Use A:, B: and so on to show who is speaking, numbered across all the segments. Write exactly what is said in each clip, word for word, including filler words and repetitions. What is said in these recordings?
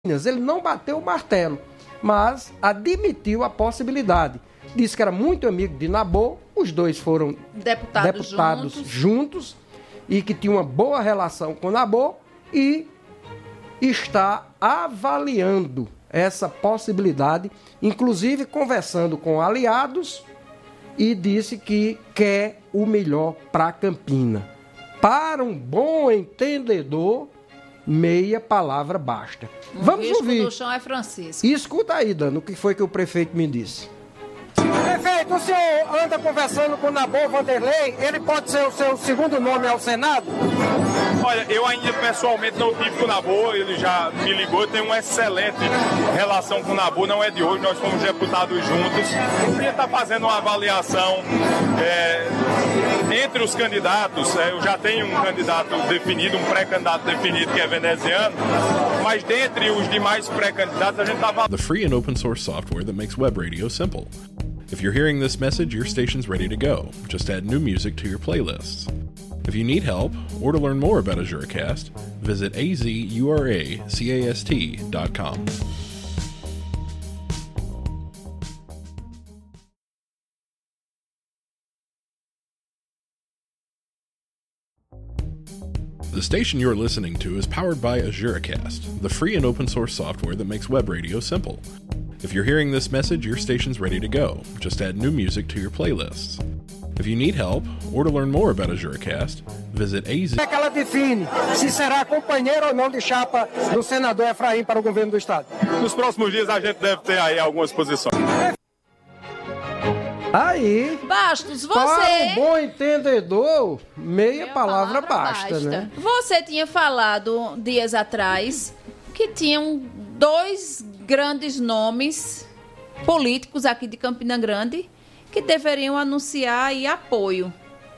A: Ele não bateu o martelo, mas admitiu a possibilidade. Disse que era muito amigo de Nabor, os dois foram
B: deputados,
A: deputados juntos.
B: juntos
A: e que tinha uma boa relação com Nabor e está avaliando essa possibilidade, inclusive conversando com aliados, e disse que quer o melhor para Campina. Para um bom entendedor, meia palavra basta.
B: Um
A: Vamos
B: risco
A: ouvir.
B: do chão é Francisco.
A: E escuta aí, Dano, o que foi que o prefeito me disse. Prefeito, o senhor anda conversando com o Nabor Vanderlei, ele pode ser o seu segundo nome ao Senado?
C: Olha, eu ainda pessoalmente não tive com o Nabor, ele já me ligou, eu tenho uma excelente relação com o Nabor, não é de hoje, nós fomos deputados juntos. Ele está fazendo uma avaliação é, entre os candidatos, é, eu já tenho um candidato definido, um pré-candidato definido que é veneziano, mas dentre os demais pré-candidatos a gente estava...
D: The free and open source software that makes web radio simple. If you're hearing this message, your station's ready to go. Just add new music to your playlists. If you need help, or to learn more about AzureCast, visit a z u r a c a s t dot com. The station you're listening to is powered by AzureCast, the free and open source software that makes web radio simple. If you're hearing this message, your station's ready to go. Just add new music to your playlists. If you need help, or to learn more about AzureCast, visit a z...
A: Como é que ela define se será companheiro ou não de chapa do senador Efraim para o governo do estado?
C: Nos próximos dias a gente deve ter aí algumas posições.
A: Aí,
B: Bastos,
A: para
B: você...
A: um bom entendedor, meia,
B: Meia
A: palavra,
B: palavra
A: basta,
B: basta.
A: né?
B: Você tinha falado dias atrás que tinham dois grandes nomes políticos aqui de Campina Grande que deveriam anunciar aí apoio.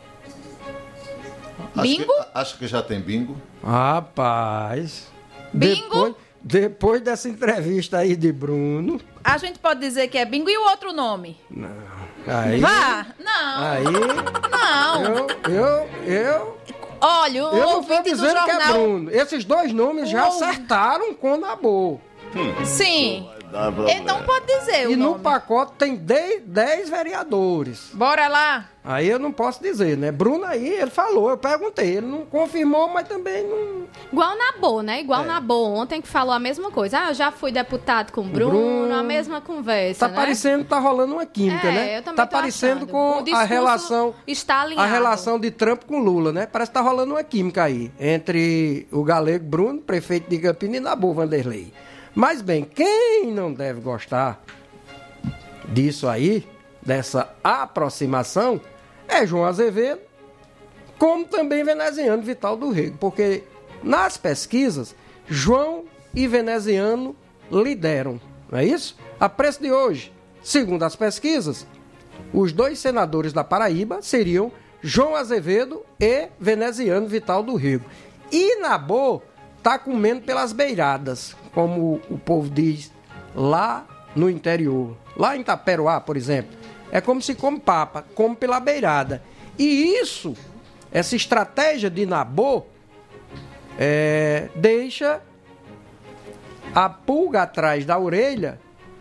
E: Acho
B: Bingo?
E: Que, acho que já tem bingo.
A: Rapaz,
B: Bingo?
A: Depois, depois dessa entrevista aí de Bruno...
B: A gente pode dizer que é bingo e o outro nome?
A: Não, aí...
B: Vá! Não!
A: Aí...
B: Não!
A: Eu, eu, eu...
B: Olha, o
A: Eu não tô
B: ouvinte do
A: dizendo que é
B: jornal...
A: Bruno. Esses dois nomes já
B: O-
A: acertaram com o Nabor.
B: Sim. Então pode dizer
A: E
B: o
A: no
B: nome.
A: pacote tem dez vereadores.
B: Bora lá.
A: Aí eu não posso dizer, né? Bruno aí, ele falou, eu perguntei. Ele não confirmou, mas também não...
F: Igual Nabor, né? Igual
A: É.
F: Nabor ontem que falou a mesma coisa. Ah, eu já fui deputado com o Bruno,
A: Bruno.
F: a mesma conversa,
A: Tá
F: né?
A: parecendo que tá rolando uma química,
F: É,
A: né?
F: eu também
A: Tá
F: tô
A: parecendo
F: achando.
A: com
F: O
A: a
F: discurso
A: relação...
F: está alinhado.
A: A relação de Trump com Lula, né? Parece que tá rolando uma química aí. Entre o galego Bruno, prefeito de Campina, e Nabor Vanderlei. Mas bem, quem não deve gostar disso aí, dessa aproximação, é João Azevedo, como também veneziano Vital do Rego, porque nas pesquisas, João e veneziano lideram, não é isso? A preço de hoje, segundo as pesquisas, os dois senadores da Paraíba seriam João Azevedo e veneziano Vital do Rego. E Nabor está comendo pelas beiradas, como o povo diz lá no interior. Lá em Taperoá, por exemplo, é como se come papa, come pela beirada. E isso, essa estratégia de Nabor, é, deixa a pulga atrás da orelha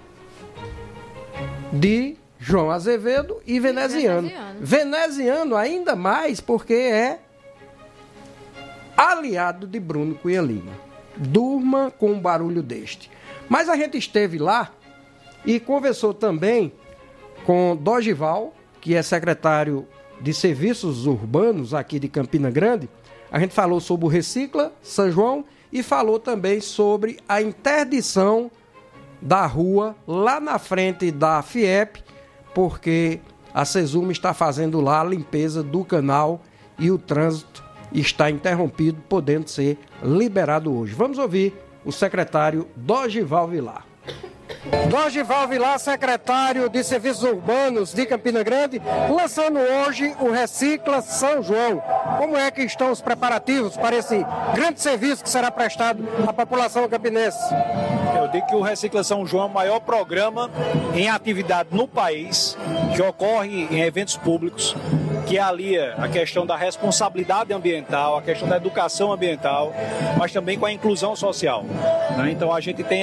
A: de João Azevedo e veneziano.
F: veneziano.
A: Veneziano ainda mais porque é aliado de Bruno Cunha Lima. Durma com um barulho deste. Mas a gente esteve lá e conversou também com Dogival, que é secretário de Serviços Urbanos aqui de Campina Grande. A gente falou sobre o Recicla São João e falou também sobre a interdição da rua lá na frente da FIEP, porque a Sesuma está fazendo lá a limpeza do canal e o trânsito está interrompido, podendo ser liberado hoje. Vamos ouvir o secretário Dogival Vilar. Dogival Vilar, secretário de Serviços Urbanos de Campina Grande, lançando hoje o Recicla São João. Como é que estão os preparativos para esse grande serviço que será prestado à população campinense?
G: Eu digo que o Recicla São João é o maior programa em atividade no país, que ocorre em eventos públicos, que alia a questão da responsabilidade ambiental, a questão da educação ambiental, mas também com a inclusão social, né? Então a gente tem